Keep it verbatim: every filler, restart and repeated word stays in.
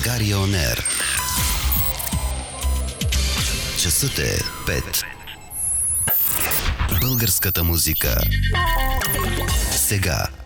България On Air. Часът е пет. Българската музика. Сега.